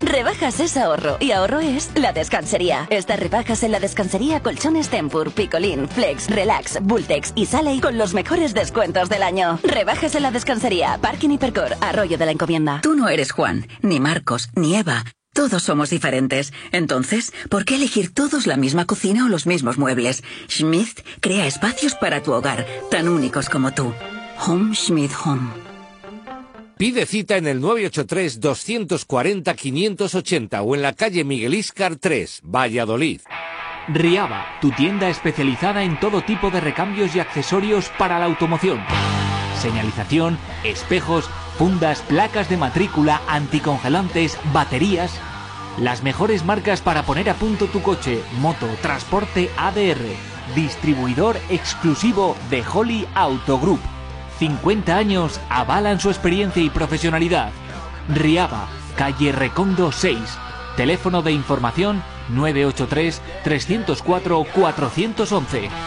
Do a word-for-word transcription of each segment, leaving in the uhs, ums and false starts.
Rebajas es ahorro y ahorro es La Descansería. Estas rebajas en La Descansería, colchones Tempur, Picolín, Flex, Relax, Bultex y Sally con los mejores descuentos del año. Rebajas en La Descansería, Parking Hipercor, Arroyo de la Encomienda. Tú no eres Juan, ni Marcos, ni Eva. Todos somos diferentes. Entonces, ¿por qué elegir todos la misma cocina o los mismos muebles? Schmidt crea espacios para tu hogar, tan únicos como tú. Home Schmidt Home. Pide cita en el nueve ocho tres, dos cuatro cero, cinco ocho cero o en la calle Miguel Íscar tres, Valladolid. Riaba, tu tienda especializada en todo tipo de recambios y accesorios para la automoción. Señalización, espejos, fundas, placas de matrícula, anticongelantes, baterías. Las mejores marcas para poner a punto tu coche, moto, transporte A D R. Distribuidor exclusivo de Holly Auto Group. cincuenta años avalan su experiencia y profesionalidad. Riaba, calle Recondo seis. Teléfono de información nueve ocho tres, tres cero cuatro, cuatro uno uno.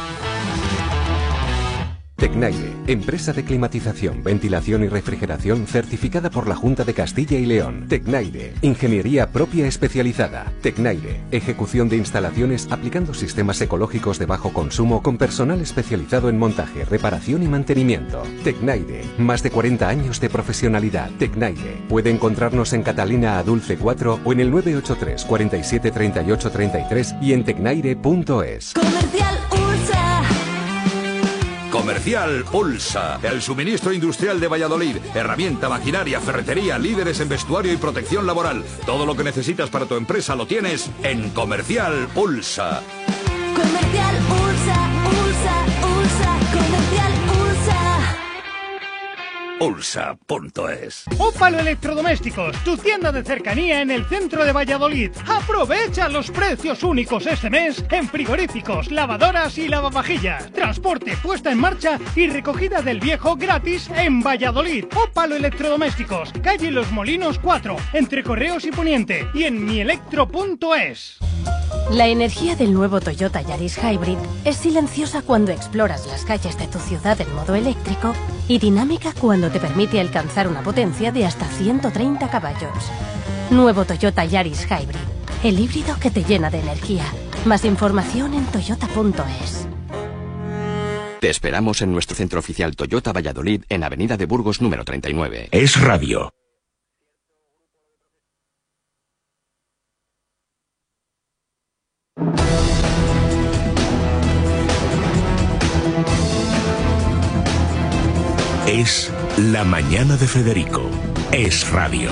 Tecnaire, empresa de climatización, ventilación y refrigeración certificada por la Junta de Castilla y León. Tecnaire, ingeniería propia especializada. Tecnaire, ejecución de instalaciones aplicando sistemas ecológicos de bajo consumo con personal especializado en montaje, reparación y mantenimiento. Tecnaire, más de cuarenta años de profesionalidad. Tecnaire, puede encontrarnos en Catalina Adulce cuatro o en el nueve ocho tres, cuarenta y siete, treinta y ocho, treinta y tres y en tecnaire punto es. Comercial Ursa. Comercial Ulsa, el suministro industrial de Valladolid. Herramienta, maquinaria, ferretería, líderes en vestuario y protección laboral. Todo lo que necesitas para tu empresa lo tienes en Comercial Ulsa. Comercial Ursa, Ursa, Ursa, Comercial Ursa. Ulsa punto es. Ópalo Electrodomésticos, tu tienda de cercanía en el centro de Valladolid. Aprovecha los precios únicos este mes en frigoríficos, lavadoras y lavavajillas. Transporte, puesta en marcha y recogida del viejo gratis en Valladolid. Ópalo Electrodomésticos, calle Los Molinos cuatro, entre Correos y Poniente y en mielectro punto es. La energía del nuevo Toyota Yaris Hybrid es silenciosa cuando exploras las calles de tu ciudad en modo eléctrico y dinámica cuando te permite alcanzar una potencia de hasta ciento treinta caballos. Nuevo Toyota Yaris Hybrid, el híbrido que te llena de energía. Más información en toyota punto es. Te esperamos en nuestro centro oficial Toyota Valladolid en Avenida de Burgos número treinta y nueve. Es radio. Es la mañana de Federico. Es radio.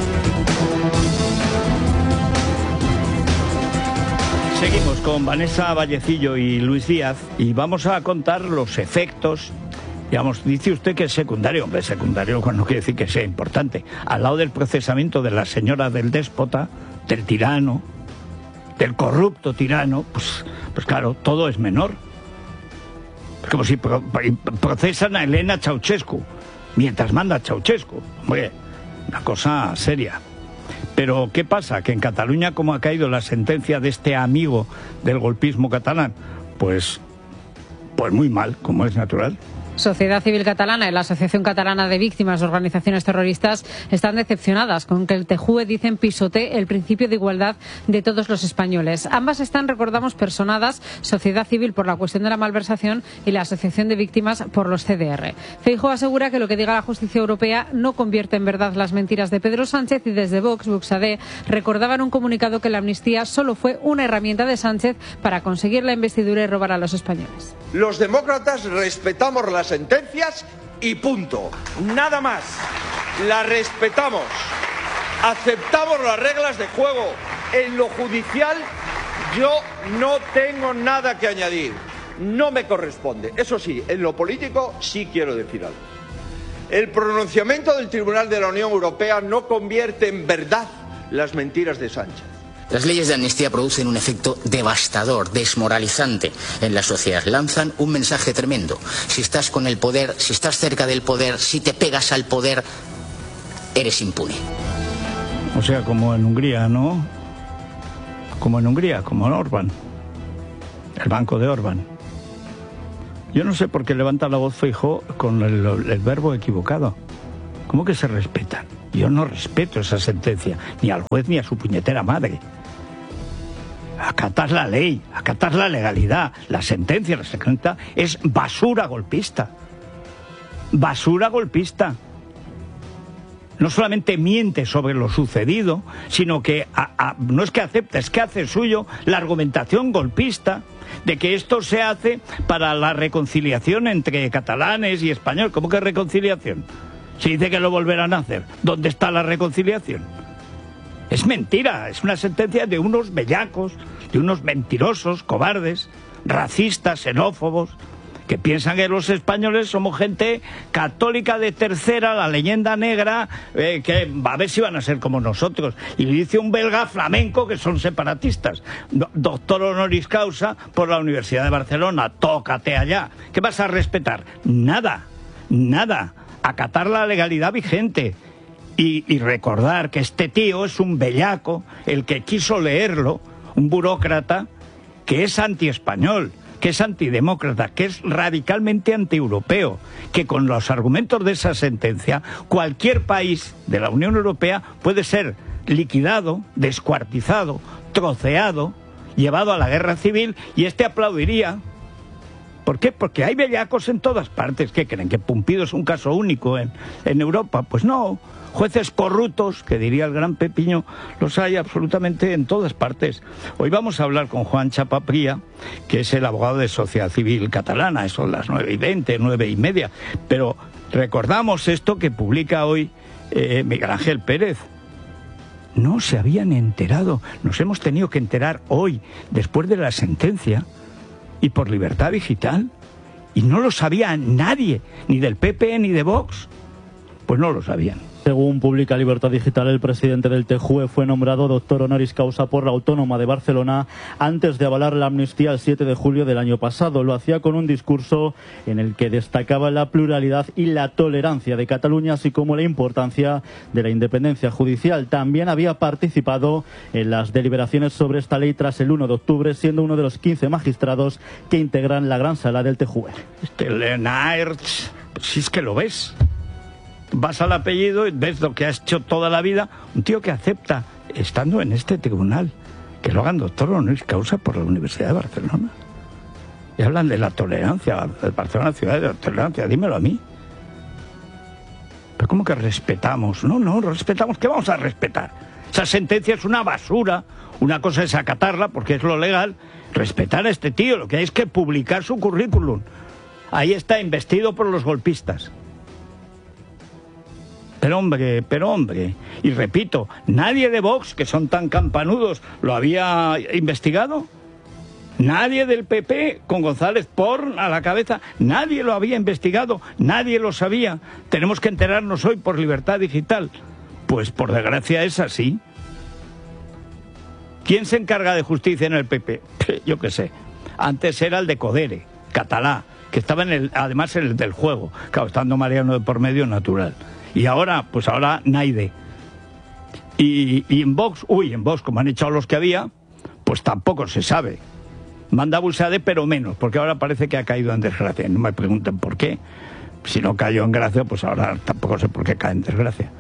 Seguimos con Vanessa Vallecillo y Luis Díaz y vamos a contar los efectos. Digamos, dice usted que es secundario. Hombre, secundario no quiere decir que sea importante. Al lado del procesamiento de la señora del déspota, del tirano, del corrupto tirano, pues, pues claro, todo es menor. Como si pro, procesan a Elena Ceausescu mientras manda Ceausescu. Hombre, una cosa seria. Pero ¿qué pasa? Que en Cataluña, como ha caído la sentencia de este amigo del golpismo catalán, pues, pues muy mal, como es natural. Sociedad Civil Catalana y la Asociación Catalana de Víctimas de Organizaciones Terroristas están decepcionadas con que el T J U E, dicen, pisotee el principio de igualdad de todos los españoles. Ambas están, recordamos, personadas, Sociedad Civil por la cuestión de la malversación y la Asociación de Víctimas por los C D R. Feijóo asegura que lo que diga la justicia europea no convierte en verdad las mentiras de Pedro Sánchez y desde Vox, Buxadé, recordaban un comunicado que la amnistía solo fue una herramienta de Sánchez para conseguir la investidura y robar a los españoles. Los demócratas respetamos las sentencias y punto. Nada más. Las respetamos. Aceptamos las reglas de juego. En lo judicial yo no tengo nada que añadir. No me corresponde. Eso sí, en lo político sí quiero decir algo. El pronunciamiento del Tribunal de la Unión Europea no convierte en verdad las mentiras de Sánchez. Las leyes de amnistía producen un efecto devastador, desmoralizante en la sociedad. Lanzan un mensaje tremendo. Si estás con el poder, si estás cerca del poder, si te pegas al poder, eres impune. O sea, como en Hungría, ¿no? Como en Hungría, como en Orbán. El banco de Orbán. Yo no sé por qué levanta la voz Feijóo con el, el verbo equivocado. ¿Cómo que se respetan? Yo no respeto esa sentencia, ni al juez ni a su puñetera madre. Acatar la ley, acatar la legalidad, la sentencia, la sentencia es basura golpista. Basura golpista. No solamente miente sobre lo sucedido, sino que a, a, no es que acepta, es que hace suyo la argumentación golpista de que esto se hace para la reconciliación entre catalanes y españoles. ¿Cómo que reconciliación? Se dice que lo volverán a hacer. ¿Dónde está la reconciliación? Es mentira, es una sentencia de unos bellacos, de unos mentirosos, cobardes, racistas, xenófobos, que piensan que los españoles somos gente católica de tercera, la leyenda negra, eh, que a ver si van a ser como nosotros. Y le dice un belga flamenco que son separatistas. Do- doctor honoris causa por la Universidad de Barcelona. Tócate allá. ¿Qué vas a respetar? Nada, nada. Acatar la legalidad vigente. Y, y recordar que este tío es un bellaco, el que quiso leerlo, un burócrata, que es antiespañol, que es antidemócrata, que es radicalmente antieuropeo, que con los argumentos de esa sentencia, cualquier país de la Unión Europea puede ser liquidado, descuartizado, troceado, llevado a la guerra civil, y este aplaudiría. ¿Por qué? Porque hay bellacos en todas partes. ¿Qué creen? ¿Que Pumpido es un caso único en, en Europa? Pues no. Jueces corruptos, que diría el gran Pepiño, los hay absolutamente en todas partes. Hoy vamos a hablar con Juan Chapapría, que es el abogado de Sociedad Civil Catalana. Son las nueve y veinte, nueve y media. Pero recordamos esto que publica hoy eh, Miguel Ángel Pérez. No se habían enterado. Nos hemos tenido que enterar hoy, después de la sentencia, y por Libertad Digital. Y no lo sabía nadie, ni del P P ni de Vox. Pues no lo sabían. Según publica Libertad Digital, el presidente del T J U E fue nombrado doctor honoris causa por la Autónoma de Barcelona antes de avalar la amnistía el siete de julio del año pasado. Lo hacía con un discurso en el que destacaba la pluralidad y la tolerancia de Cataluña, así como la importancia de la independencia judicial. También había participado en las deliberaciones sobre esta ley tras el uno de octubre, siendo uno de los quince magistrados que integran la gran sala del T J U E. Este Lenaerts, si es que lo ves. Vas al apellido y ves lo que ha hecho toda la vida. Un tío que acepta, estando en este tribunal, que lo hagan doctor honoris causa por la Universidad de Barcelona. Y hablan de la tolerancia, de Barcelona, ciudad de la tolerancia. Dímelo a mí. Pero ¿cómo que respetamos? No, no, respetamos. ¿Qué vamos a respetar? Esa sentencia es una basura. Una cosa es acatarla, porque es lo legal. Respetar a este tío, lo que hay es que publicar su currículum. Ahí está, investido por los golpistas. Pero hombre, pero hombre, y repito, nadie de Vox, que son tan campanudos, lo había investigado. Nadie del P P, con González Porn a la cabeza, nadie lo había investigado, nadie lo sabía. Tenemos que enterarnos hoy por Libertad Digital. Pues por desgracia es así. ¿Quién se encarga de justicia en el P P? Yo qué sé. Antes era el de Codere, catalá, que estaba en el, además en el del juego. Claro, estando Mariano de por medio, natural. Y ahora, pues ahora Naide. Y, y en Vox, uy, en Vox, como han echado los que había, pues tampoco se sabe. Manda Busade, pero menos, porque ahora parece que ha caído en desgracia. No me pregunten por qué. Si no cayó en gracia, pues ahora tampoco sé por qué cae en desgracia.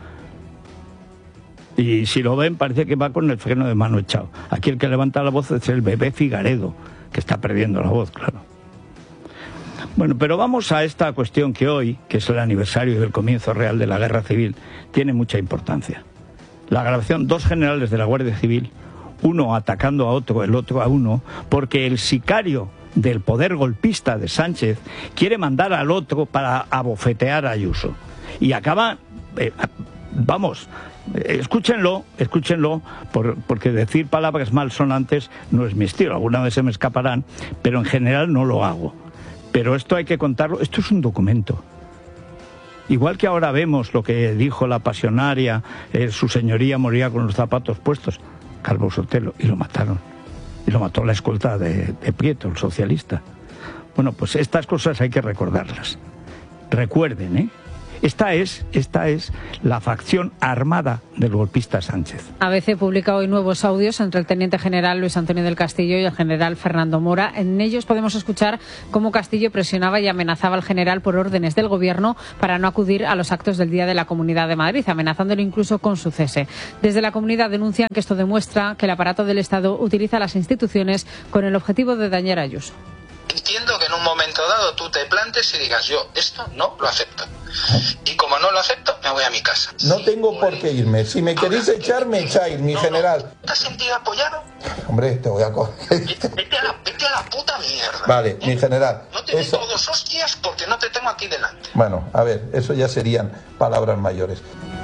Y si lo ven, parece que va con el freno de mano echado. Aquí el que levanta la voz es el bebé Figaredo, que está perdiendo la voz, claro. Bueno, pero vamos a esta cuestión que hoy, que es el aniversario del comienzo real de la Guerra Civil, tiene mucha importancia. La grabación, dos generales de la Guardia Civil, uno atacando a otro, el otro a uno, porque el sicario del poder golpista de Sánchez quiere mandar al otro para abofetear a Ayuso. Y acaba, eh, vamos, eh, escúchenlo, escúchenlo, por, porque decir palabras malsonantes no es mi estilo. Alguna vez se me escaparán, pero en general no lo hago. Pero esto hay que contarlo, esto es un documento. Igual que ahora vemos lo que dijo la pasionaria, eh, su señoría moría con los zapatos puestos, Calvo Sotelo, y lo mataron. Y lo mató la escolta de, de Prieto, el socialista. Bueno, pues estas cosas hay que recordarlas. Recuerden, ¿eh? Esta es, esta es la facción armada del golpista Sánchez. A B C publica hoy nuevos audios entre el teniente general Luis Antonio del Castillo y el general Fernando Mora. En ellos podemos escuchar cómo Castillo presionaba y amenazaba al general por órdenes del gobierno para no acudir a los actos del Día de la Comunidad de Madrid, amenazándolo incluso con su cese. Desde la comunidad denuncian que esto demuestra que el aparato del Estado utiliza las instituciones con el objetivo de dañar a Ayuso. Entiendo que en un momento dado tú te plantes y digas, yo esto no lo acepto. Y como no lo acepto, me voy a mi casa. No tengo por qué irme. Si me queréis echar, me echáis, mi general. ¿Te has sentido apoyado? Hombre, te voy a coger. Vete a la, vete a la puta mierda. Vale, ¿eh? Mi general. No te eso... meto dos hostias porque no te tengo aquí delante. Bueno, a ver, eso ya serían palabras mayores.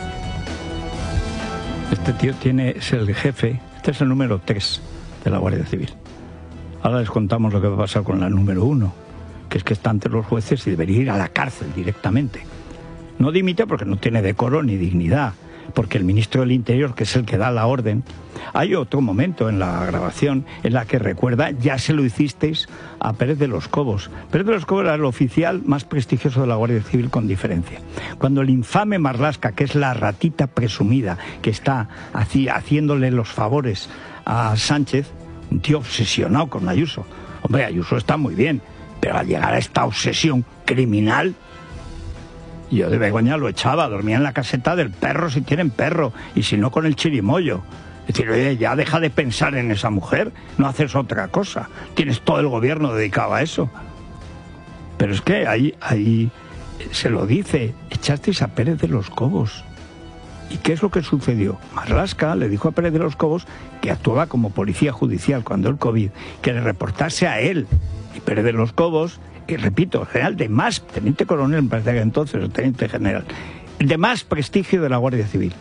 Este tío tiene, es el jefe, este es el número tres de la Guardia Civil. Ahora les contamos lo que va a pasar con la número uno, que es que está ante los jueces y debería ir a la cárcel directamente. No dimite porque no tiene decoro ni dignidad, porque el ministro del Interior, que es el que da la orden... Hay otro momento en la grabación en la que recuerda, ya se lo hicisteis a Pérez de los Cobos. Pérez de los Cobos era el oficial más prestigioso de la Guardia Civil con diferencia. Cuando el infame Marlaska, que es la ratita presumida, que está así, haciéndole los favores a Sánchez, un tío obsesionado con Ayuso. Hombre, Ayuso está muy bien, pero al llegar a esta obsesión criminal, yo de Begoña lo echaba, dormía en la caseta del perro si tienen perro, y si no con el chirimoyo. Es decir, oye, ya deja de pensar en esa mujer, no haces otra cosa. Tienes todo el gobierno dedicado a eso. Pero es que ahí, ahí se lo dice, echasteis a Pérez de los Cobos. ¿Y qué es lo que sucedió? Marlaska le dijo a Pérez de los Cobos que actuaba como policía judicial cuando el COVID, que le reportase a él. Y Pérez de los Cobos, y repito, general de más, teniente coronel, me parece que entonces, o teniente general, de más prestigio de la Guardia Civil.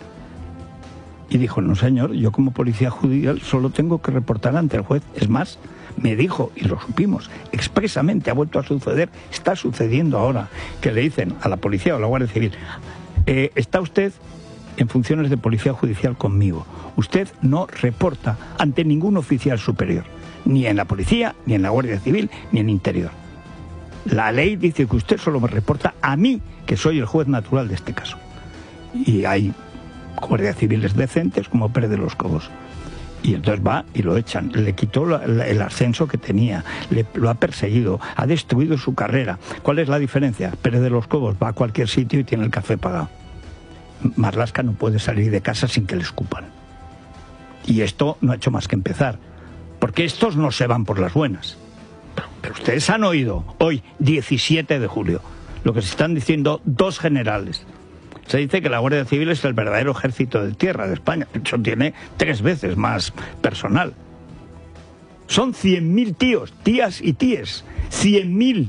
Y dijo, no señor, yo como policía judicial solo tengo que reportar ante el juez. Es más, me dijo, y lo supimos, expresamente ha vuelto a suceder, está sucediendo ahora, que le dicen a la policía o a la Guardia Civil, eh, está usted en funciones de policía judicial conmigo. Usted no reporta ante ningún oficial superior, ni en la policía, ni en la Guardia Civil, ni en Interior. La ley dice que usted solo me reporta a mí, que soy el juez natural de este caso. Y hay guardias civiles decentes como Pérez de los Cobos. Y entonces va y lo echan. Le quitó la, la, el ascenso que tenía, le, lo ha perseguido, ha destruido su carrera. ¿Cuál es la diferencia? Pérez de los Cobos va a cualquier sitio y tiene el café pagado. Marlaska no puede salir de casa sin que le escupan. Y esto no ha hecho más que empezar. Porque estos no se van por las buenas. Pero, pero ustedes han oído hoy, diecisiete de julio, lo que se están diciendo dos generales. Se dice que la Guardia Civil es el verdadero ejército de tierra de España. De hecho, tiene tres veces más personal. Son cien mil tíos, tías y tíes. cien mil.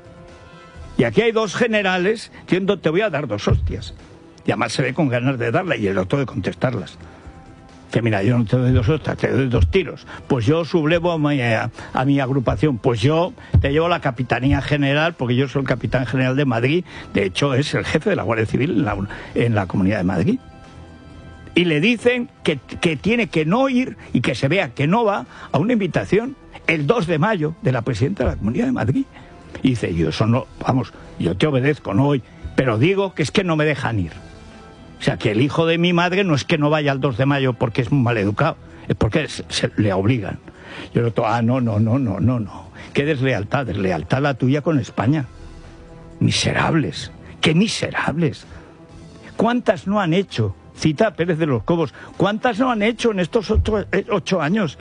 Y aquí hay dos generales diciendo, te voy a dar dos hostias. Y además se ve con ganas de darla y el otro de contestarlas. Que mira, yo no te doy dos hostias, te doy dos tiros. Pues yo sublevo a mi, a, a mi agrupación. Pues yo te llevo a la Capitanía General, porque yo soy el Capitán General de Madrid. De hecho, es el jefe de la Guardia Civil en la, en la Comunidad de Madrid. Y le dicen que, que tiene que no ir y que se vea que no va a una invitación el dos de mayo de la Presidenta de la Comunidad de Madrid. Y dice, yo eso no, vamos, yo te obedezco, no voy, pero digo que es que no me dejan ir. O sea, que el hijo de mi madre no es que no vaya al dos de mayo porque es muy mal educado, es porque se, se le obligan. Yo lo tomo, ah, no, no, no, no, no, no. ¿Qué deslealtad? Deslealtad la tuya con España. Miserables. ¡Qué miserables! ¿Cuántas no han hecho? Cita a Pérez de los Cobos. ¿Cuántas no han hecho en estos ocho, ocho años?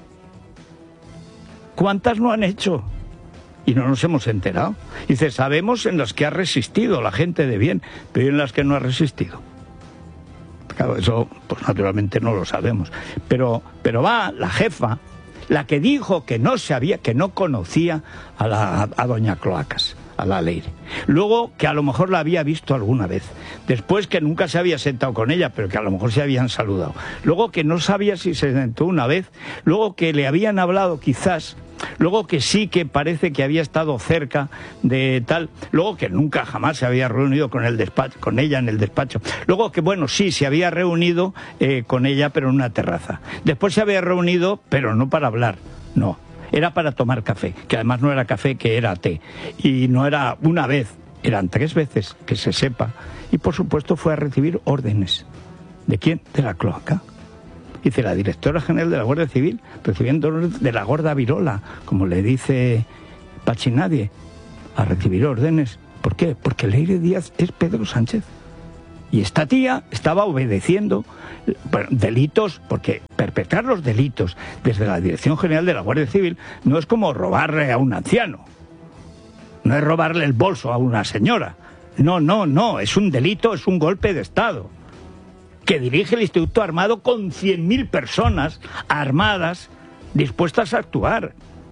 ¿Cuántas no han hecho? Y no nos hemos enterado. Dice, sabemos en las que ha resistido la gente de bien, pero en las que no ha resistido. Claro, eso pues naturalmente no lo sabemos. Pero, pero va la jefa, la que dijo que no sabía, que no conocía a, la, a, a doña Cloacas, a la Leire. Luego que a lo mejor la había visto alguna vez. Después que nunca se había sentado con ella, pero que a lo mejor se habían saludado. Luego que no sabía si se sentó una vez. Luego que le habían hablado quizás. Luego que sí que parece que había estado cerca de tal. Luego que nunca jamás se había reunido con el despacho, con ella en el despacho. Luego que bueno, sí, se había reunido eh, con ella pero en una terraza. Después se había reunido pero no para hablar, no. Era para tomar café, que además no era café, que era té. Y no era una vez, eran tres veces, que se sepa, y por supuesto fue a recibir órdenes. ¿De quién? De la cloaca. Dice la directora general de la Guardia Civil, recibiendo órdenes de la gorda Virola, como le dice Pachinadie, a recibir órdenes. ¿Por qué? Porque Leire Díaz es Pedro Sánchez. Y esta tía estaba obedeciendo bueno, delitos, porque perpetrar los delitos desde la Dirección General de la Guardia Civil no es como robarle a un anciano. No es robarle el bolso a una señora. No, no, no. Es un delito, es un golpe de Estado. Que dirige el Instituto Armado con cien mil personas armadas dispuestas a actuar.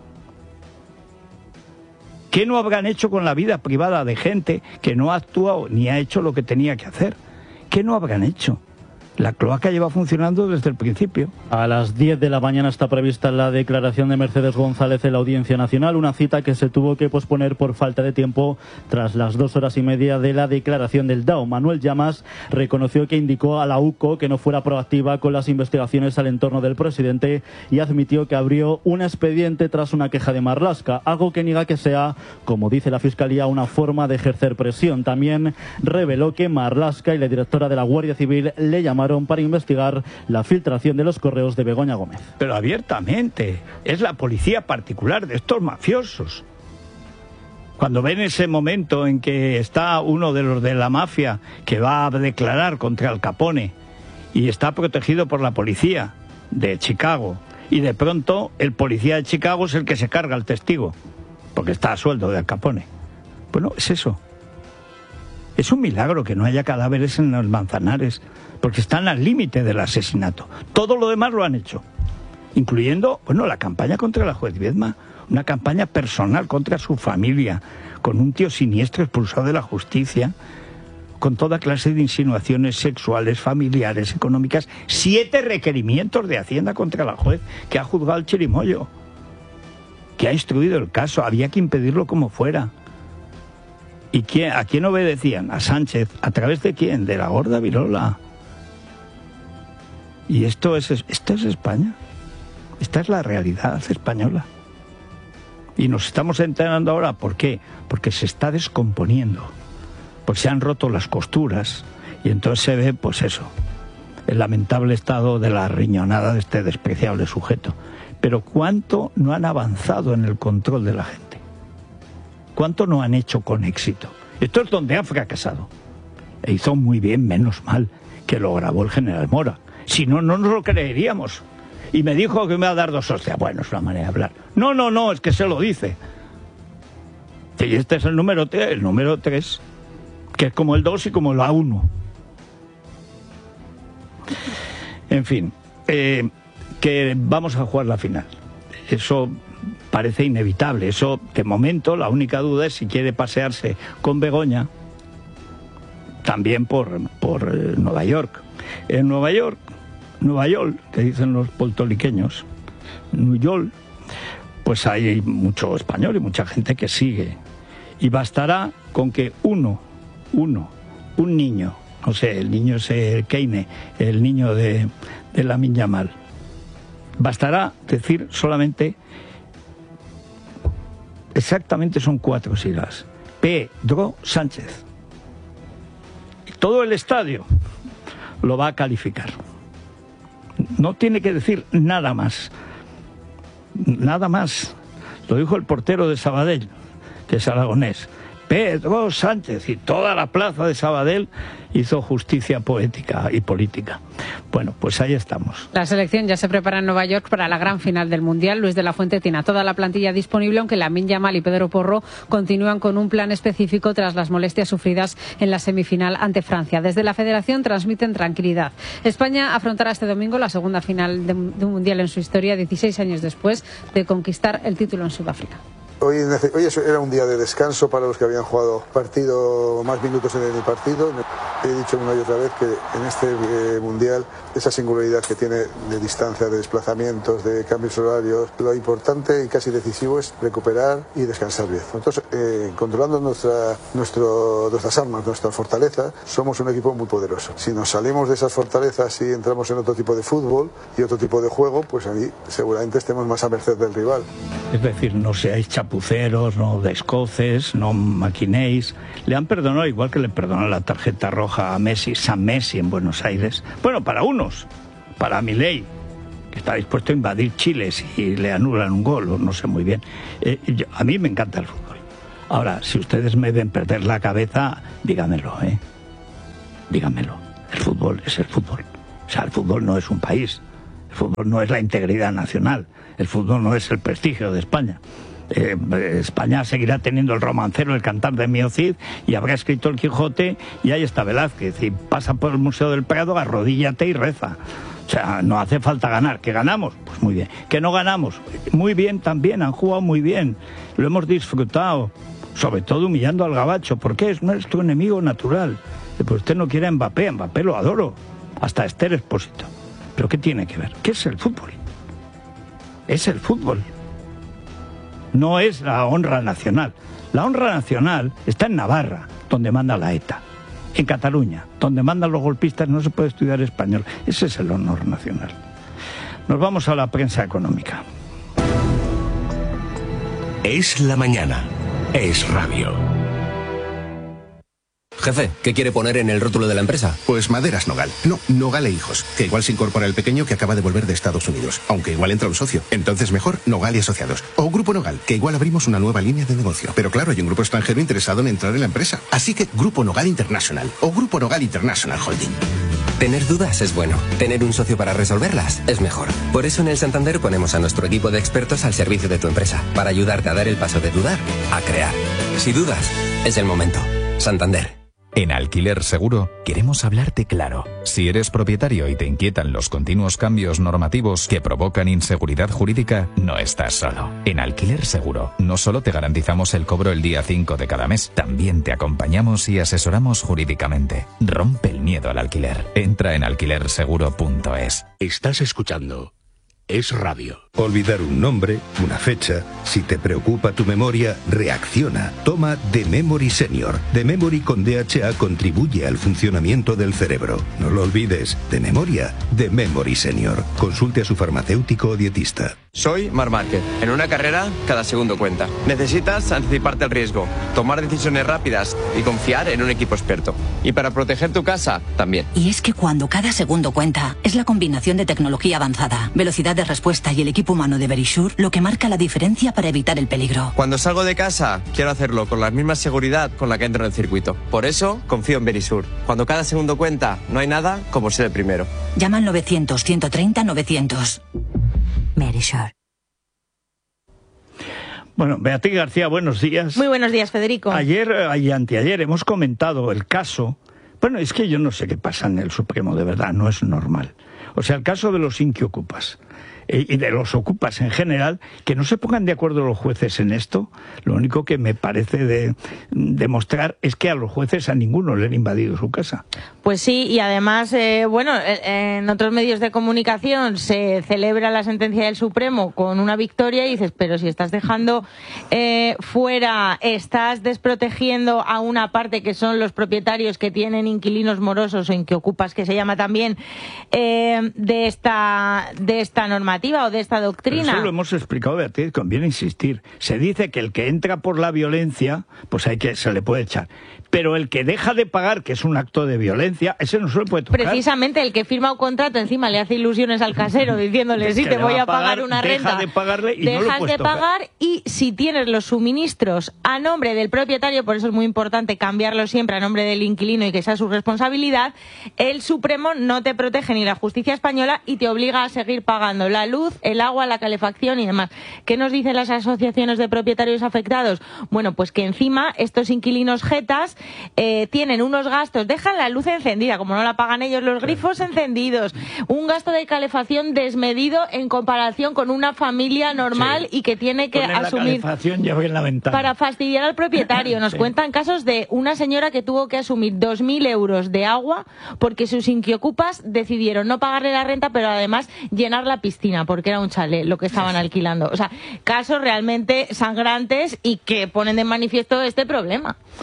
¿Qué no habrán hecho con la vida privada de gente que no ha actuado ni ha hecho lo que tenía que hacer? ¿Qué no habrán hecho? La cloaca lleva funcionando desde el principio. A las diez de la mañana está prevista la declaración de Mercedes González en la Audiencia Nacional, una cita que se tuvo que posponer por falta de tiempo tras las dos horas y media de la declaración del D A O. Manuel Llamas reconoció que indicó a la U C O que no fuera proactiva con las investigaciones al entorno del presidente y admitió que abrió un expediente tras una queja de Marlaska, algo que niega que sea, como dice la Fiscalía, una forma de ejercer presión. También reveló que Marlaska y la directora de la Guardia Civil le llamaron para investigar la filtración de los correos de Begoña Gómez. Pero abiertamente, es la policía particular de estos mafiosos. Cuando ven ese momento en que está uno de los de la mafia que va a declarar contra Al Capone y está protegido por la policía de Chicago, y de pronto el policía de Chicago es el que se carga al testigo, porque está a sueldo de Al Capone. Bueno, es eso. Es un milagro que no haya cadáveres en los Manzanares, porque están al límite del asesinato. Todo lo demás lo han hecho, incluyendo, bueno, la campaña contra la juez Viedma, una campaña personal contra su familia, con un tío siniestro expulsado de la justicia, con toda clase de insinuaciones sexuales, familiares, económicas, siete requerimientos de Hacienda contra la juez que ha juzgado el chirimoyo, que ha instruido el caso, había que impedirlo como fuera. ¿Y quién, a quién obedecían? A Sánchez. ¿A través de quién? De la gorda Virola. Y esto es, esto es España. Esta es la realidad española. Y nos estamos enterando ahora, ¿por qué? Porque se está descomponiendo. Porque se han roto las costuras. Y entonces se ve, pues eso, el lamentable estado de la riñonada de este despreciable sujeto. Pero ¿cuánto no han avanzado en el control de la gente? ¿Cuánto no han hecho con éxito? Esto es donde han fracasado. E hizo muy bien, menos mal, que lo grabó el general Mora. Si no, no nos lo creeríamos. Y me dijo que me va a dar dos hostias. Bueno, es una manera de hablar. No, no, no, es que se lo dice. Y este es el número tres, el número tres, que es como el dos y como el A uno. En fin, eh, que vamos a jugar la final. Eso parece inevitable. Eso, de momento, la única duda es si quiere pasearse con Begoña también por, por eh, Nueva York. En Nueva York, Nueva York, que dicen los puertorriqueños, New York, pues hay mucho español y mucha gente que sigue. Y bastará con que uno, uno, un niño, no sé, el niño es el Keine, el niño de, de Lamine Yamal, bastará decir solamente, exactamente son cuatro siglas, Pedro Sánchez. Y todo el estadio lo va a calificar. No tiene que decir nada más. Nada más. Lo dijo el portero de Sabadell, que es aragonés. Pedro Sánchez, y toda la plaza de Sabadell hizo justicia poética y política. Bueno, pues ahí estamos. La selección ya se prepara en Nueva York para la gran final del Mundial. Luis de la Fuente tiene toda la plantilla disponible, aunque Lamine Yamal y Pedro Porro continúan con un plan específico tras las molestias sufridas en la semifinal ante Francia. Desde la Federación transmiten tranquilidad. España afrontará este domingo la segunda final de un Mundial en su historia, dieciséis años después de conquistar el título en Sudáfrica. Hoy, hoy era un día de descanso para los que habían jugado partido, más minutos en el partido. He dicho una y otra vez que en este eh, Mundial, esa singularidad que tiene de distancia, de desplazamientos, de cambios horarios, lo importante y casi decisivo es recuperar y descansar bien. Nosotros, eh, controlando nuestra, nuestro, nuestras armas, nuestra fortaleza, somos un equipo muy poderoso. Si nos salimos de esas fortalezas y entramos en otro tipo de fútbol y otro tipo de juego, pues ahí seguramente estemos más a merced del rival. Es decir, no seáis chapuceros chapuceros, no descoces, no maquinéis. Le han perdonado igual que le perdonaron la tarjeta roja a Messi, San Messi en Buenos Aires. Bueno, para unos, para Milei, que está dispuesto a invadir Chile si le anulan un gol, o no sé muy bien. Eh, yo, a mí me encanta el fútbol. Ahora, si ustedes me ven perder la cabeza, dígamelo, ¿eh? Dígamelo. El fútbol es el fútbol. O sea, el fútbol no es un país. El fútbol no es la integridad nacional. El fútbol no es el prestigio de España. Eh, España seguirá teniendo el romancero, el cantar de Mio Cid, y habrá escrito el Quijote, y ahí está Velázquez. Y pasa por el Museo del Prado, arrodíllate y reza. O sea, no hace falta ganar. ¿Que ganamos? Pues muy bien. ¿Que no ganamos? Muy bien también, han jugado muy bien. Lo hemos disfrutado, sobre todo humillando al gabacho, porque es nuestro enemigo natural. Pues usted no quiere a Mbappé, a Mbappé lo adoro, hasta Esther Expósito. ¿Pero qué tiene que ver? ¿Qué es el fútbol? Es el fútbol. No es la honra nacional. La honra nacional está en Navarra, donde manda la ETA. En Cataluña, donde mandan los golpistas, no se puede estudiar español. Ese es el honor nacional. Nos vamos a la prensa económica. Es la mañana. Es radio. Jefe, ¿qué quiere poner en el rótulo de la empresa? Pues Maderas Nogal. No, Nogal e Hijos. Que igual se incorpora el pequeño que acaba de volver de Estados Unidos. Aunque igual entra un socio. Entonces mejor Nogal y Asociados. O Grupo Nogal, que igual abrimos una nueva línea de negocio. Pero claro, hay un grupo extranjero interesado en entrar en la empresa. Así que Grupo Nogal International. O Grupo Nogal International Holding. Tener dudas es bueno. Tener un socio para resolverlas es mejor. Por eso en el Santander ponemos a nuestro equipo de expertos al servicio de tu empresa. Para ayudarte a dar el paso de dudar a crear. Si dudas, es el momento. Santander. En Alquiler Seguro queremos hablarte claro. Si eres propietario y te inquietan los continuos cambios normativos que provocan inseguridad jurídica, no estás solo. En Alquiler Seguro no solo te garantizamos el cobro el día cinco de cada mes, también te acompañamos y asesoramos jurídicamente. Rompe el miedo al alquiler. Entra en alquiler seguro punto es. Estás escuchando Es Radio. Olvidar un nombre, una fecha. Si te preocupa tu memoria, reacciona. Toma The Memory Senior. The Memory con D H A contribuye al funcionamiento del cerebro. No lo olvides. De memoria, The Memory Senior. Consulte a su farmacéutico o dietista. Soy Marc Márquez. En una carrera, cada segundo cuenta. Necesitas anticiparte al riesgo, tomar decisiones rápidas y confiar en un equipo experto. Y para proteger tu casa, también. Y es que cuando cada segundo cuenta, es la combinación de tecnología avanzada, velocidad de respuesta y el equipo humano de Verisure lo que marca la diferencia para evitar el peligro. Cuando salgo de casa, quiero hacerlo con la misma seguridad con la que entro en el circuito. Por eso, confío en Verisure. Cuando cada segundo cuenta, no hay nada como ser el primero. Llama al novecientos, ciento treinta, novecientos. Verisure. Bueno, Beatriz García, buenos días. Muy buenos días, Federico. Ayer y anteayer hemos comentado el caso. Bueno, es que yo no sé qué pasa en el Supremo, de verdad, no es normal. O sea, el caso de los inquiocupas eh, y de los ocupas en general, que no se pongan de acuerdo los jueces en esto, lo único que me parece de demostrar es que a los jueces a ninguno le han invadido su casa. Pues sí, y además, eh, bueno, en otros medios de comunicación se celebra la sentencia del Supremo con una victoria y dices, pero si estás dejando eh, fuera, estás desprotegiendo a una parte que son los propietarios que tienen inquilinos morosos o inquiocupas, que se llama también, eh, de esta de esta normativa o de esta doctrina. Pero eso lo hemos explicado, Beatriz, conviene insistir. Se dice que el que entra por la violencia, pues hay que se le puede echar. Pero el que deja de pagar, que es un acto de violencia, ese no se le puede tocar. Precisamente el que firma un contrato encima le hace ilusiones al casero diciéndole sí, te voy a pagar, pagar una renta. Deja de pagarle y dejas no lo puedes de tocar. pagar, y si tienes los suministros a nombre del propietario, por eso es muy importante cambiarlo siempre a nombre del inquilino y que sea su responsabilidad, el Supremo no te protege ni la justicia española y te obliga a seguir pagando la luz, el agua, la calefacción y demás. ¿Qué nos dicen las asociaciones de propietarios afectados? Bueno, pues que encima estos inquilinos jetas eh, tienen unos gastos, dejan la luz encendida, como no la pagan ellos, los grifos encendidos, un gasto de calefacción desmedido en comparación con una familia normal, sí, y que tiene que poner asumir la calefacción ya en la ventana para fastidiar al propietario. Nos sí. cuentan casos de una señora que tuvo que asumir dos mil euros de agua porque sus inquiocupas decidieron no pagarle la renta, pero además llenar la piscina porque era un chalet lo que estaban alquilando. O sea, casos realmente sangrantes y que ponen de manifiesto este problema.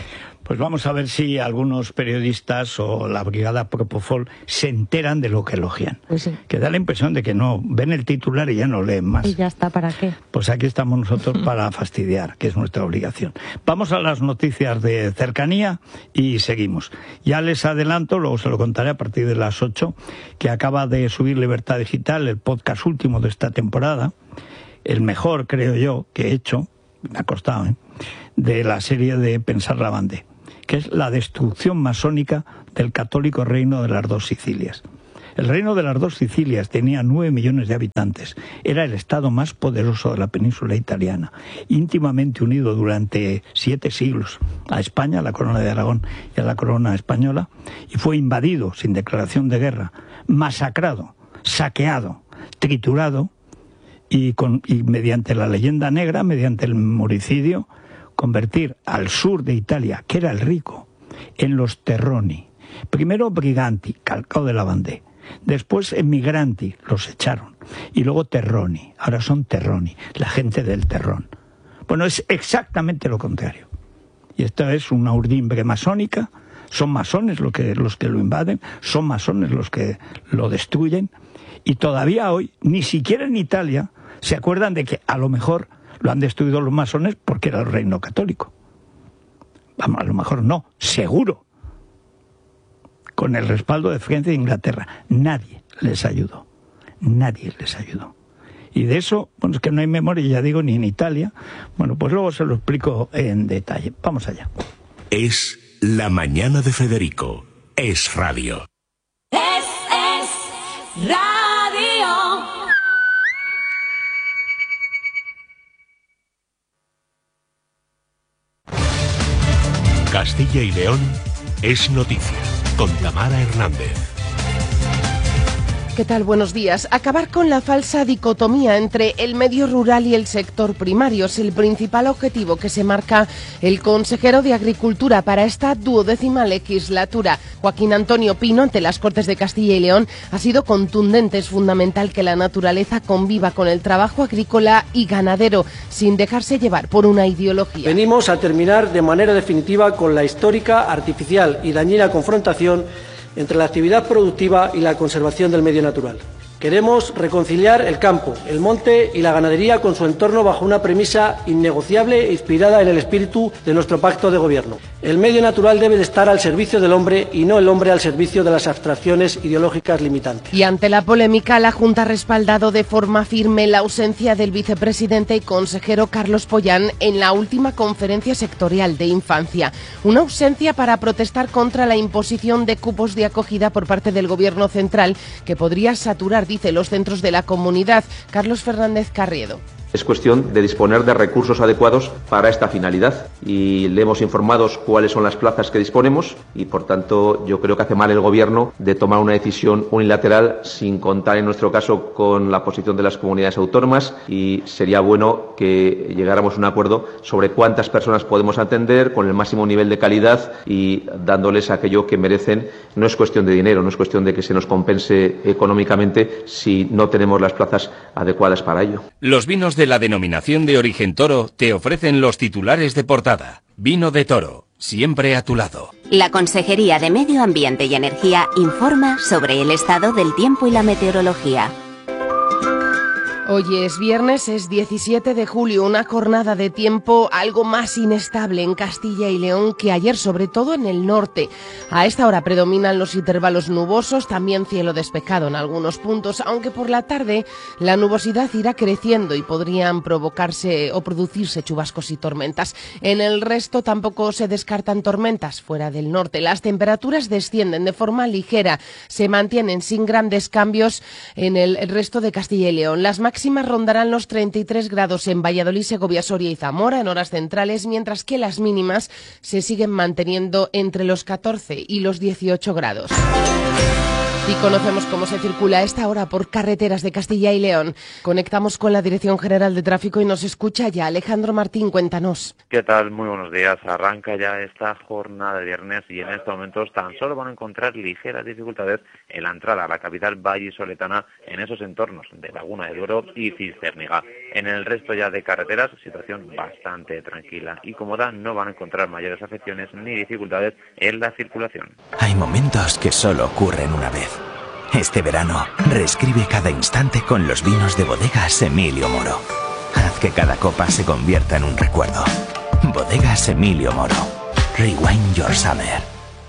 Pues vamos a ver si algunos periodistas o la brigada Propofol se enteran de lo que elogian. Pues sí. Que da la impresión de que no, ven el titular y ya no leen más. Y ya está, ¿para qué? Pues aquí estamos nosotros para fastidiar, que es nuestra obligación. Vamos a las noticias de cercanía y seguimos. Ya les adelanto, luego se lo contaré a partir de las ocho, que acaba de subir Libertad Digital, el podcast último de esta temporada, el mejor, creo yo, que he hecho, me ha costado, ¿eh?, de la serie de Pensar la Bande, que es la destrucción masónica del católico reino de las dos Sicilias. El reino de las dos Sicilias tenía nueve millones de habitantes. Era el estado más poderoso de la península italiana, íntimamente unido durante siete siglos a España, a la corona de Aragón y a la corona española, y fue invadido sin declaración de guerra, masacrado, saqueado, triturado, y, con, y mediante la leyenda negra, mediante el memoricidio, convertir al sur de Italia, que era el rico, en los terroni. Primero briganti, calcao de la Vendée. Después emigranti, los echaron. Y luego terroni, ahora son terroni, la gente del terrón. Bueno, es exactamente lo contrario. Y esta es una urdimbre masónica, son masones los que, los que lo invaden, son masones los que lo destruyen. Y todavía hoy, ni siquiera en Italia, se acuerdan de que a lo mejor lo han destruido los masones porque era el reino católico. Vamos, a lo mejor no, seguro. Con el respaldo de Francia e Inglaterra. Nadie les ayudó. Nadie les ayudó. Y de eso, bueno, es que no hay memoria, ya digo, ni en Italia. Bueno, pues luego se lo explico en detalle. Vamos allá. Es La Mañana de Federico. Es radio. Es, es radio. Castilla y León es noticia, con Tamara Hernández. ¿Qué tal? Buenos días. Acabar con la falsa dicotomía entre el medio rural y el sector primario es el principal objetivo que se marca el consejero de Agricultura para esta duodécima legislatura. Joaquín Antonio Pino, ante las Cortes de Castilla y León, ha sido contundente. Es fundamental que la naturaleza conviva con el trabajo agrícola y ganadero, sin dejarse llevar por una ideología. Venimos a terminar de manera definitiva con la histórica, artificial y dañina confrontación entre la actividad productiva y la conservación del medio natural. Queremos reconciliar el campo, el monte y la ganadería con su entorno bajo una premisa innegociable e inspirada en el espíritu de nuestro pacto de gobierno. El medio natural debe de estar al servicio del hombre y no el hombre al servicio de las abstracciones ideológicas limitantes. Y ante la polémica, la Junta ha respaldado de forma firme la ausencia del vicepresidente y consejero Carlos Pollán en la última conferencia sectorial de infancia. Una ausencia para protestar contra la imposición de cupos de acogida por parte del Gobierno central, que podría saturar, dice, los centros de la comunidad. Carlos Fernández Carriedo. Es cuestión de disponer de recursos adecuados para esta finalidad y le hemos informado cuáles son las plazas que disponemos y, por tanto, yo creo que hace mal el Gobierno de tomar una decisión unilateral sin contar, en nuestro caso, con la posición de las comunidades autónomas, y sería bueno que llegáramos a un acuerdo sobre cuántas personas podemos atender con el máximo nivel de calidad y dándoles aquello que merecen. No es cuestión de dinero, no es cuestión de que se nos compense económicamente si no tenemos las plazas adecuadas para ello. Los vinos de la denominación de origen Toro te ofrecen los titulares de portada. Vino de Toro, siempre a tu lado. La Consejería de Medio Ambiente y Energía informa sobre el estado del tiempo y la meteorología. Hoy es viernes, es diecisiete de julio, una jornada de tiempo algo más inestable en Castilla y León que ayer, sobre todo en el norte. A esta hora predominan los intervalos nubosos, también cielo despejado en algunos puntos, aunque por la tarde la nubosidad irá creciendo y podrían provocarse o producirse chubascos y tormentas. En el resto tampoco se descartan tormentas fuera del norte. Las temperaturas descienden de forma ligera, se mantienen sin grandes cambios en el resto de Castilla y León. Las máximas rondarán los treinta y tres grados en Valladolid, Segovia, Soria y Zamora en horas centrales, mientras que las mínimas se siguen manteniendo entre los catorce y los dieciocho grados. Y conocemos cómo se circula a esta hora por carreteras de Castilla y León. Conectamos con la Dirección General de Tráfico y nos escucha ya Alejandro Martín, cuéntanos. ¿Qué tal? Muy buenos días. Arranca ya esta jornada de viernes y en estos momentos tan solo van a encontrar ligeras dificultades en la entrada a la capital vallisoletana en esos entornos de Laguna de Duero y Cistierniga. En el resto ya de carreteras, situación bastante tranquila y cómoda, no van a encontrar mayores afecciones ni dificultades en la circulación. Hay momentos que solo ocurren una vez. Este verano, reescribe cada instante con los vinos de Bodegas Emilio Moro. Haz que cada copa se convierta en un recuerdo. Bodegas Emilio Moro. Rewind your summer.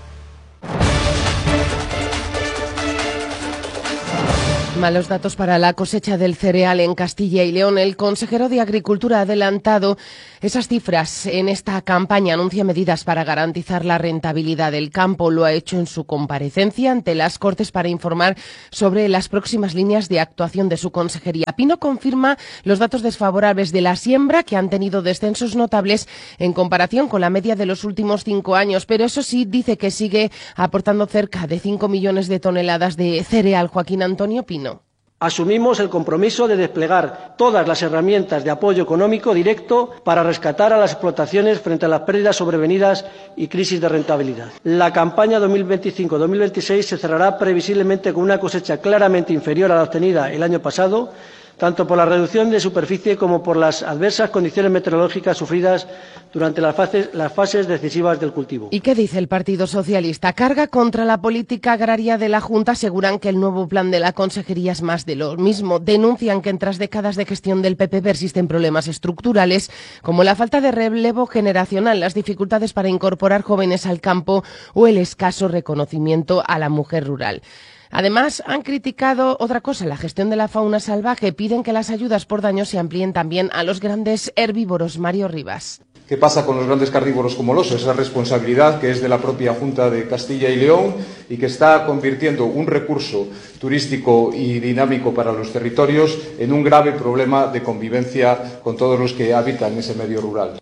Malos datos para la cosecha del cereal en Castilla y León. El consejero de Agricultura ha adelantado esas cifras en esta campaña. Anuncia medidas para garantizar la rentabilidad del campo. Lo ha hecho en su comparecencia ante las Cortes para informar sobre las próximas líneas de actuación de su consejería. Pino confirma los datos desfavorables de la siembra, que han tenido descensos notables en comparación con la media de los últimos cinco años. Pero eso sí, dice que sigue aportando cerca de cinco millones de toneladas de cereal. Joaquín Antonio Pino. Asumimos el compromiso de desplegar todas las herramientas de apoyo económico directo para rescatar a las explotaciones frente a las pérdidas sobrevenidas y crisis de rentabilidad. La campaña dos mil veinticinco dos mil veintiséis se cerrará previsiblemente con una cosecha claramente inferior a la obtenida el año pasado, tanto por la reducción de superficie como por las adversas condiciones meteorológicas sufridas durante las fases, las fases decisivas del cultivo. ¿Y qué dice el Partido Socialista? Carga contra la política agraria de la Junta. Aseguran que el nuevo plan de la consejería es más de lo mismo. Denuncian que en tras décadas de gestión del P P persisten problemas estructurales como la falta de relevo generacional, las dificultades para incorporar jóvenes al campo o el escaso reconocimiento a la mujer rural. Además, han criticado otra cosa, la gestión de la fauna salvaje. Piden que las ayudas por daño se amplíen también a los grandes herbívoros. Mario Rivas. ¿Qué pasa con los grandes carnívoros como el oso? Esa responsabilidad que es de la propia Junta de Castilla y León y que está convirtiendo un recurso turístico y dinámico para los territorios en un grave problema de convivencia con todos los que habitan ese medio rural.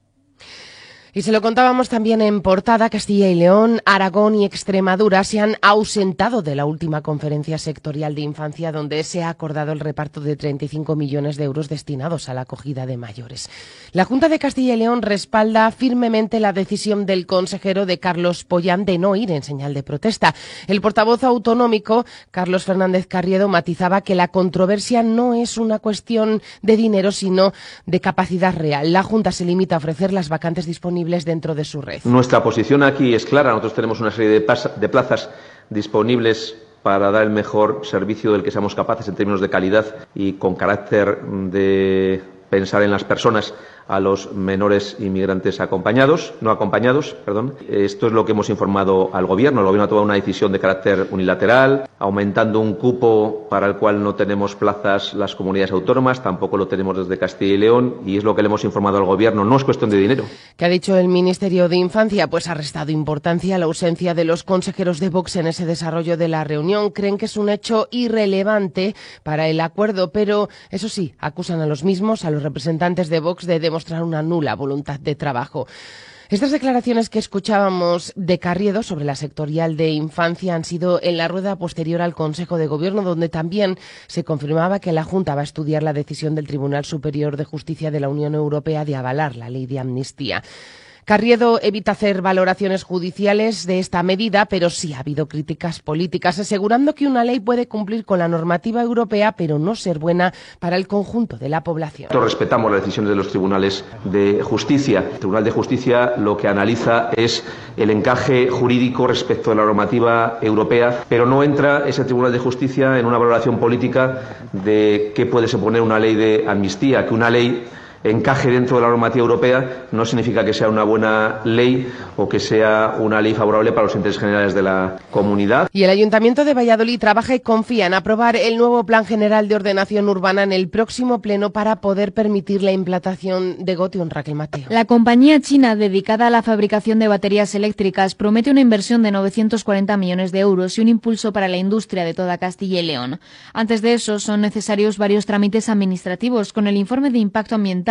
Y se lo contábamos también en portada. Castilla y León, Aragón y Extremadura se han ausentado de la última conferencia sectorial de infancia, donde se ha acordado el reparto de treinta y cinco millones de euros destinados a la acogida de mayores. La Junta de Castilla y León respalda firmemente la decisión del consejero de Carlos Pollán de no ir en señal de protesta. El portavoz autonómico, Carlos Fernández Carriedo, matizaba que la controversia no es una cuestión de dinero, sino de capacidad real. La Junta se limita a ofrecer las vacantes disponibles dentro de su red. Nuestra posición aquí es clara. Nosotros tenemos una serie de, de plazas disponibles para dar el mejor servicio del que seamos capaces en términos de calidad y con carácter de pensar en las personas, a los menores inmigrantes acompañados, no acompañados, perdón. Esto es lo que hemos informado al Gobierno. El Gobierno ha tomado una decisión de carácter unilateral, aumentando un cupo para el cual no tenemos plazas las comunidades autónomas, tampoco lo tenemos desde Castilla y León, y es lo que le hemos informado al Gobierno. No es cuestión de dinero. ¿Qué ha dicho el Ministerio de Infancia? Pues ha restado importancia a la ausencia de los consejeros de Vox en ese desarrollo de la reunión. Creen que es un hecho irrelevante para el acuerdo, pero eso sí, acusan a los mismos, a los representantes de Vox, de demostrar una nula voluntad de trabajo. Estas declaraciones que escuchábamos de Carriedo sobre la sectorial de infancia han sido en la rueda posterior al Consejo de Gobierno, donde también se confirmaba que la Junta va a estudiar la decisión del Tribunal Superior de Justicia de la Unión Europea de avalar la ley de amnistía. Carriedo evita hacer valoraciones judiciales de esta medida, pero sí ha habido críticas políticas, asegurando que una ley puede cumplir con la normativa europea, pero no ser buena para el conjunto de la población. Nosotros respetamos las decisiones de los tribunales de justicia. El Tribunal de Justicia lo que analiza es el encaje jurídico respecto a la normativa europea, pero no entra ese Tribunal de Justicia en una valoración política de qué puede suponer una ley de amnistía, que una ley encaje dentro de la normativa europea no significa que sea una buena ley o que sea una ley favorable para los intereses generales de la comunidad. Y el Ayuntamiento de Valladolid trabaja y confía en aprobar el nuevo Plan General de Ordenación Urbana en el próximo pleno para poder permitir la implantación de Gotion. Raquel Mateo. La compañía china dedicada a la fabricación de baterías eléctricas promete una inversión de novecientos cuarenta millones de euros y un impulso para la industria de toda Castilla y León. Antes de eso, son necesarios varios trámites administrativos. Con el informe de impacto ambiental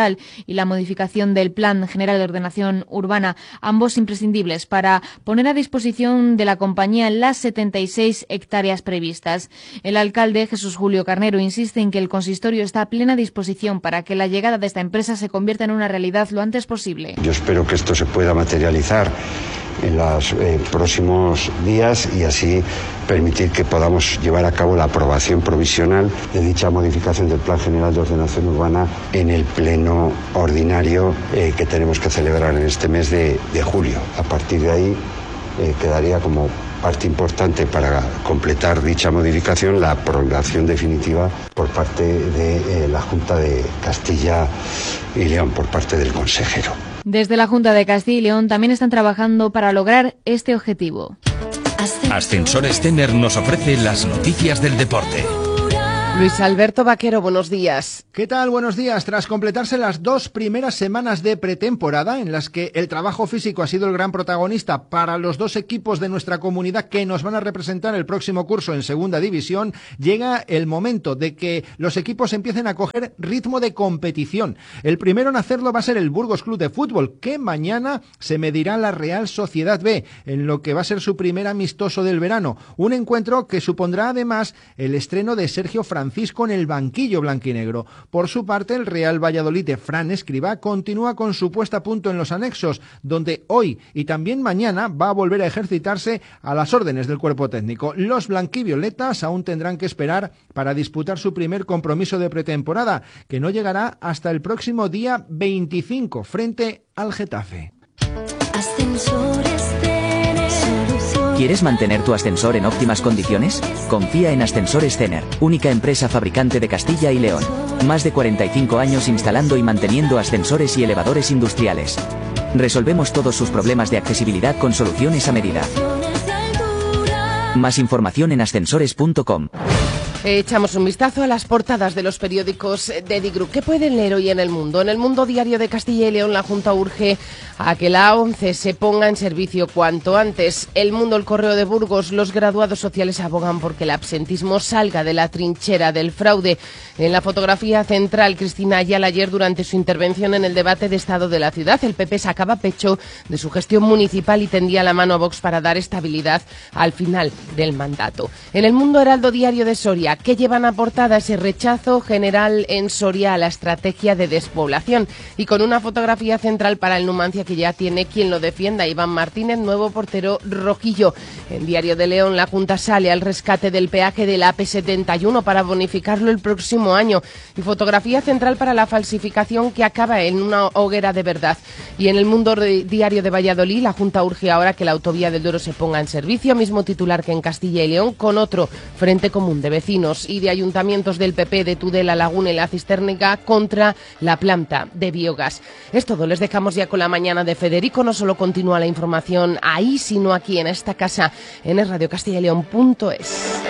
ambiental y la modificación del Plan General de Ordenación Urbana, ambos imprescindibles para poner a disposición de la compañía las setenta y seis hectáreas previstas. El alcalde, Jesús Julio Carnero, insiste en que el consistorio está a plena disposición para que la llegada de esta empresa se convierta en una realidad lo antes posible. Yo espero que esto se pueda materializar en los eh, próximos días y así permitir que podamos llevar a cabo la aprobación provisional de dicha modificación del Plan General de Ordenación Urbana en el pleno ordinario eh, que tenemos que celebrar en este mes de, de julio. A partir de ahí eh, quedaría como parte importante para completar dicha modificación la prolongación definitiva por parte de eh, la Junta de Castilla y León, por parte del consejero. Desde la Junta de Castilla y León también están trabajando para lograr este objetivo. Ascensores Tener nos ofrece las noticias del deporte. Luis Alberto Vaquero, buenos días. ¿Qué tal? Buenos días. Tras completarse las dos primeras semanas de pretemporada, en las que el trabajo físico ha sido el gran protagonista para los dos equipos de nuestra comunidad que nos van a representar el próximo curso en Segunda División, llega el momento de que los equipos empiecen a coger ritmo de competición. El primero en hacerlo va a ser el Burgos Club de Fútbol, que mañana se medirá la Real Sociedad B, en lo que va a ser su primer amistoso del verano. Un encuentro que supondrá además el estreno de Sergio Francisco en el banquillo blanquinegro. Por su parte, el Real Valladolid de Fran Escribá continúa con su puesta a punto en los anexos, donde hoy y también mañana va a volver a ejercitarse a las órdenes del cuerpo técnico. Los blanquivioletas aún tendrán que esperar para disputar su primer compromiso de pretemporada, que no llegará hasta el próximo día veinticinco frente al Getafe. ¿Quieres mantener tu ascensor en óptimas condiciones? Confía en Ascensores Zener, única empresa fabricante de Castilla y León. Más de cuarenta y cinco años instalando y manteniendo ascensores y elevadores industriales. Resolvemos todos sus problemas de accesibilidad con soluciones a medida. Más información en ascensores punto com. Echamos un vistazo a las portadas de los periódicos de Digroup. ¿Qué pueden leer hoy en El Mundo? En El Mundo Diario de Castilla y León, la Junta urge a que la ONCE se ponga en servicio cuanto antes. El Mundo, El Correo de Burgos, los graduados sociales abogan porque el absentismo salga de la trinchera del fraude. En la fotografía central, Cristina Ayala ayer durante su intervención en el debate de Estado de la ciudad, el P P sacaba pecho de su gestión municipal y tendía la mano a Vox para dar estabilidad al final del mandato. En El Mundo Heraldo Diario de Soria, que llevan a portada ese rechazo general en Soria a la estrategia de despoblación y con una fotografía central para el Numancia que ya tiene quien lo defienda, Iván Martínez, nuevo portero rojillo. En Diario de León, la Junta sale al rescate del peaje del A P setenta y uno para bonificarlo el próximo año y fotografía central para la falsificación que acaba en una hoguera de verdad. Y en El Mundo Diario de Valladolid, la Junta urge ahora que la autovía del Duero se ponga en servicio, mismo titular que en Castilla y León, con otro Frente Común de Vecinos y de ayuntamientos del P P de Tudela, Laguna y La Cisterna contra la planta de biogás. Es todo, les dejamos ya con la mañana de Federico. No solo continúa la información ahí, sino aquí en esta casa, en es radio castilla y león punto es.